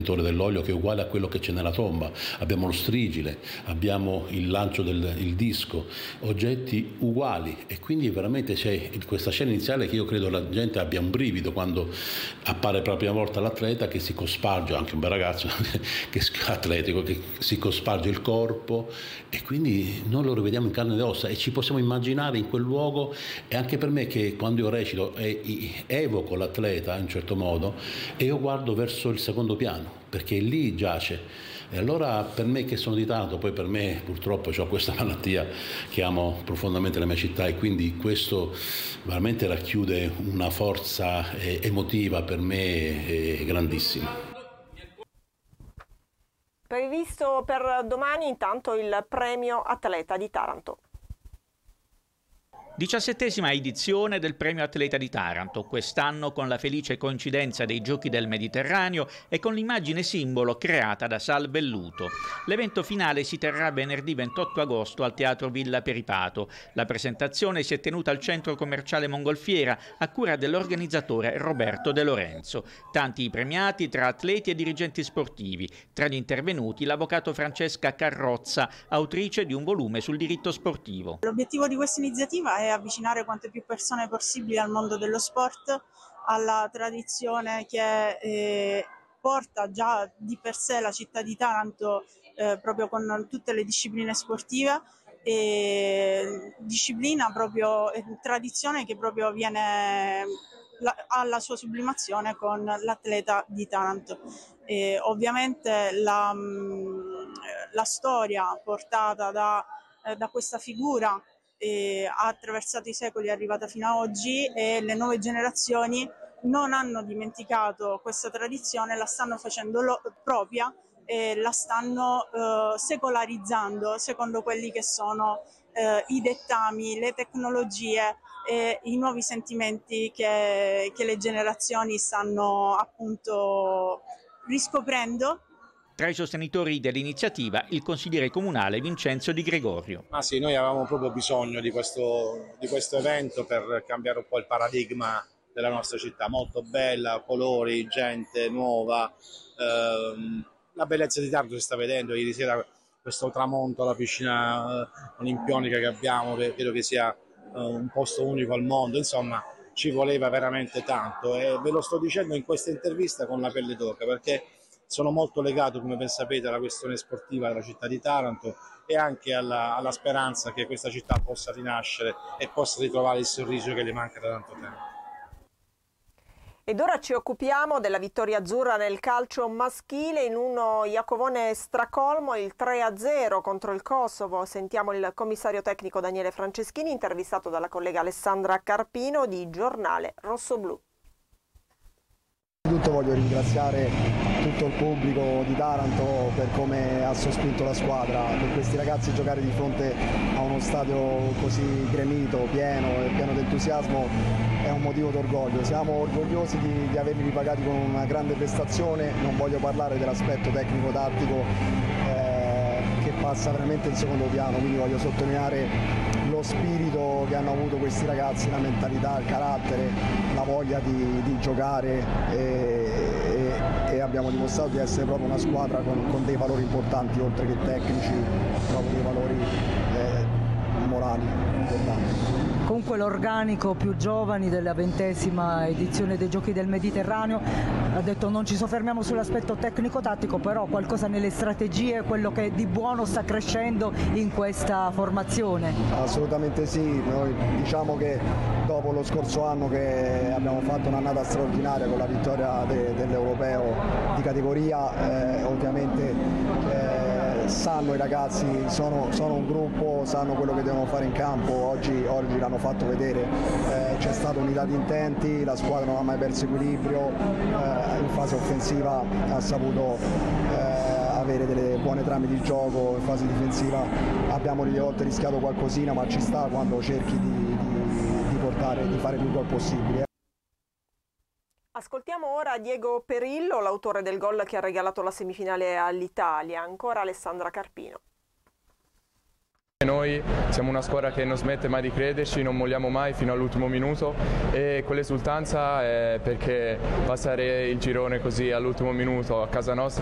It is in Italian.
dell'olio che è uguale a quello che c'è nella tomba, abbiamo lo strigile, abbiamo il lancio del disco, oggetti uguali, e quindi veramente c'è questa scena iniziale che io credo la gente abbia un brivido quando appare per la prima volta l'atleta che si cosparge, anche un bel ragazzo che atletico, che si cosparge il corpo, e quindi noi lo rivediamo in carne ed ossa e ci possiamo immaginare in quel luogo. E anche per me, che quando io recito evoco l'atleta in un certo modo, e io guardo verso il secondo piano, perché lì giace. E allora per me che sono di Taranto, poi per me purtroppo ho questa malattia che amo profondamente la mia città, e quindi questo veramente racchiude una forza emotiva per me grandissima. Previsto per domani intanto il premio Atleta di Taranto. 17ª edizione del Premio Atleta di Taranto, quest'anno con la felice coincidenza dei Giochi del Mediterraneo e con l'immagine simbolo creata da Sal Velluto. L'evento finale si terrà venerdì 28 agosto al Teatro Villa Peripato. La presentazione si è tenuta al centro commerciale Mongolfiera a cura dell'organizzatore Roberto De Lorenzo. Tanti i premiati tra atleti e dirigenti sportivi. Tra gli intervenuti l'avvocato Francesca Carrozza, autrice di un volume sul diritto sportivo. L'obiettivo di questa iniziativa è avvicinare quante più persone possibili al mondo dello sport, alla tradizione che porta già di per sé la città di Taranto proprio con tutte le discipline sportive, e disciplina proprio, tradizione che proprio viene alla sua sublimazione con l'atleta di Taranto. Ovviamente la storia portata da questa figura ha attraversato i secoli, è arrivata fino ad oggi, e le nuove generazioni non hanno dimenticato questa tradizione, la stanno facendo propria e la stanno secolarizzando secondo quelli che sono i dettami, le tecnologie e i nuovi sentimenti che le generazioni stanno appunto riscoprendo. Tra i sostenitori dell'iniziativa il consigliere comunale Vincenzo Di Gregorio. Ma sì, noi avevamo proprio bisogno di questo evento per cambiare un po' il paradigma della nostra città, molto bella, colori, gente nuova, la bellezza di Taranto si sta vedendo. Ieri sera questo tramonto alla piscina olimpionica che abbiamo, credo che sia un posto unico al mondo, insomma ci voleva veramente tanto, e ve lo sto dicendo in questa intervista con la pelle d'oca, perché sono molto legato, come ben sapete, alla questione sportiva della città di Taranto e anche alla speranza che questa città possa rinascere e possa ritrovare il sorriso che le manca da tanto tempo. Ed ora ci occupiamo della vittoria azzurra nel calcio maschile in uno Iacovone stracolmo, il 3-0 contro il Kosovo. Sentiamo il commissario tecnico Daniele Franceschini, intervistato dalla collega Alessandra Carpino di Giornale Rossoblu. Innanzitutto voglio ringraziare tutto il pubblico di Taranto per come ha sospinto la squadra. Per questi ragazzi giocare di fronte a uno stadio così gremito, pieno e pieno di entusiasmo è un motivo d'orgoglio. Siamo orgogliosi di averli ripagati con una grande prestazione. Non voglio parlare dell'aspetto tecnico-tattico che passa veramente in secondo piano, quindi voglio sottolineare lo spirito che hanno avuto questi ragazzi, la mentalità, il carattere, la voglia di giocare, e abbiamo dimostrato di essere proprio una squadra con dei valori importanti, oltre che tecnici, proprio dei valori morali importanti. Comunque l'organico più giovani della 20ª edizione dei Giochi del Mediterraneo ha detto non ci soffermiamo sull'aspetto tecnico-tattico, però qualcosa nelle strategie, quello che di buono sta crescendo in questa formazione. Assolutamente sì, noi diciamo che dopo lo scorso anno che abbiamo fatto un'annata straordinaria con la vittoria dell'Europeo di categoria, ovviamente sanno i ragazzi, sono un gruppo, sanno quello che devono fare in campo, oggi l'hanno fatto vedere, c'è stata unità di intenti, la squadra non ha mai perso equilibrio, in fase offensiva ha saputo avere delle buone trame di gioco, in fase difensiva abbiamo delle volte rischiato qualcosina, ma ci sta quando cerchi di fare più gol possibili. Ascoltiamo ora Diego Perillo, l'autore del gol che ha regalato la semifinale all'Italia. Ancora Alessandra Carpino. Noi siamo una squadra che non smette mai di crederci, non molliamo mai fino all'ultimo minuto e quell'esultanza è perché passare il girone così all'ultimo minuto a casa nostra